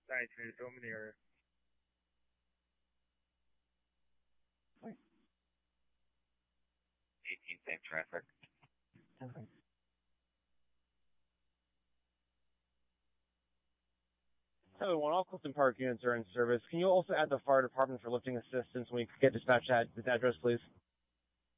side to Domineer. 18, same traffic. Okay. Hello, all Clifton Park units are in service. Can you also add the fire department for lifting assistance when we get dispatched at this address, please?